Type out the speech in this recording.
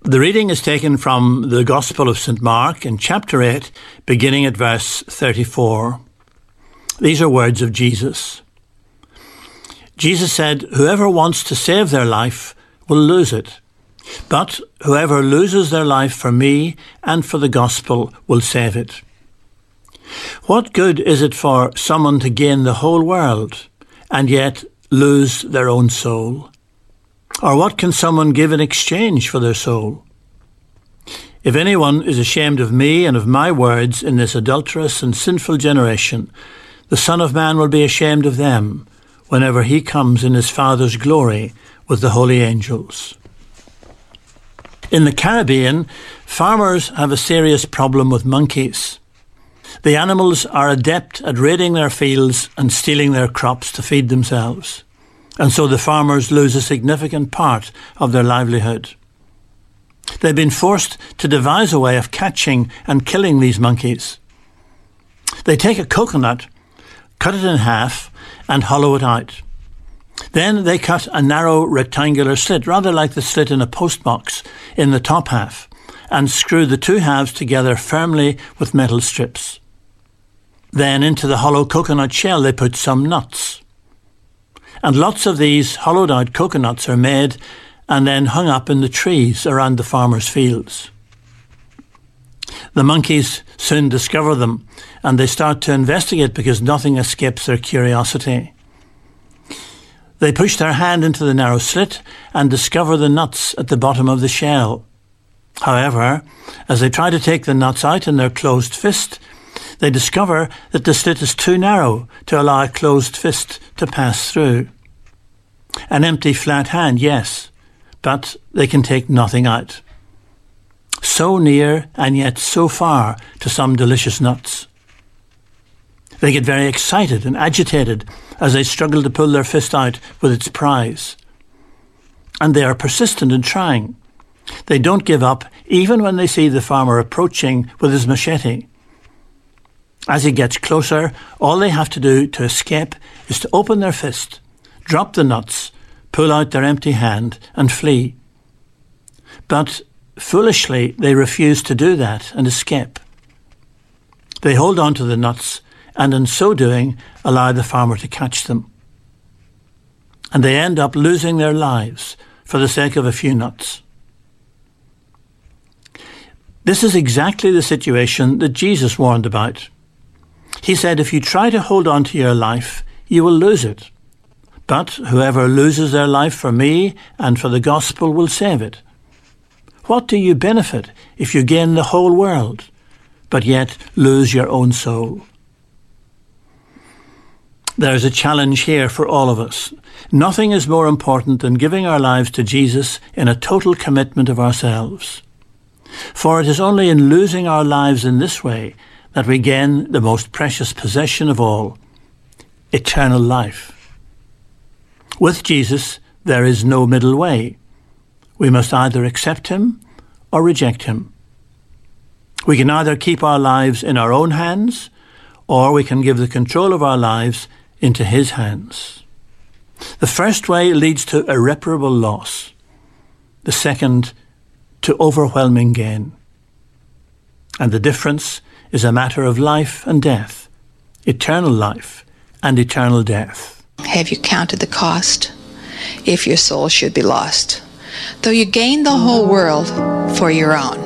The reading is taken from the Gospel of St. Mark in chapter 8, beginning at verse 34. These are words of Jesus. Jesus said, "Whoever wants to save their life will lose it, but whoever loses their life for me and for the gospel will save it. What good is it for someone to gain the whole world and yet lose their own soul? Or what can someone give in exchange for their soul? If anyone is ashamed of me and of my words in this adulterous and sinful generation, the Son of Man will be ashamed of them whenever he comes in his Father's glory with the holy angels." In the Caribbean, farmers have a serious problem with monkeys. The animals are adept at raiding their fields and stealing their crops to feed themselves, and so the farmers lose a significant part of their livelihood. They've been forced to devise a way of catching and killing these monkeys. They take a coconut, cut it in half, and hollow it out. Then they cut a narrow rectangular slit, rather like the slit in a postbox, in the top half, and screw the two halves together firmly with metal strips. Then into the hollow coconut shell they put some nuts. And lots of these hollowed out coconuts are made and then hung up in the trees around the farmers' fields. The monkeys soon discover them and they start to investigate because nothing escapes their curiosity. They push their hand into the narrow slit and discover the nuts at the bottom of the shell. However, as they try to take the nuts out in their closed fist, they discover that the slit is too narrow to allow a closed fist to pass through. An empty flat hand, yes, but they can take nothing out. So near and yet so far to some delicious nuts. They get very excited and agitated as they struggle to pull their fist out with its prize. And they are persistent in trying. They don't give up even when they see the farmer approaching with his machete. As he gets closer, all they have to do to escape is to open their fist, drop the nuts, pull out their empty hand and flee. But foolishly, they refuse to do that and escape. They hold on to the nuts and in so doing allow the farmer to catch them. And they end up losing their lives for the sake of a few nuts. This is exactly the situation that Jesus warned about. He said, if you try to hold on to your life, you will lose it. But whoever loses their life for me and for the gospel will save it. What do you benefit if you gain the whole world, but yet lose your own soul? There's a challenge here for all of us. Nothing is more important than giving our lives to Jesus in a total commitment of ourselves. For it is only in losing our lives in this way that we gain the most precious possession of all, eternal life. With Jesus, there is no middle way. We must either accept him or reject him. We can either keep our lives in our own hands, or we can give the control of our lives into his hands. The first way leads to irreparable loss. The second, to overwhelming gain. And the difference is a matter of life and death, eternal life and eternal death. Have you counted the cost if your soul should be lost? Though you gain the whole world for your own,